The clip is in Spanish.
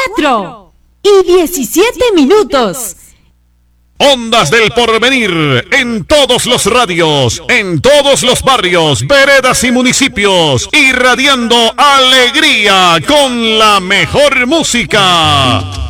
4:17. Ondas del Porvenir, en todos los radios, en todos los barrios, veredas y municipios, irradiando alegría con la mejor música.